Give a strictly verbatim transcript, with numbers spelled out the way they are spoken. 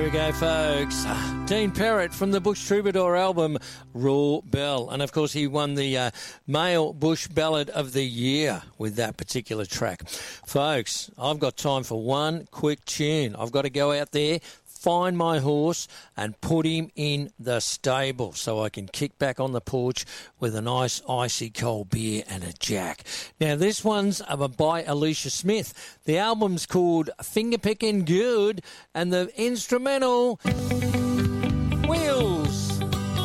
Here we go, folks. Dean Perrott from the Bush Troubadour album, Raw Bell. And, of course, he won the uh, Male Bush Ballad of the Year with that particular track. Folks, I've got time for one quick tune. I've got to go out there, find my horse and put him in the stable so I can kick back on the porch with a nice icy cold beer and a jack. Now, this one's by Alicia Smith. The album's called Finger Pickin' Good, and the instrumental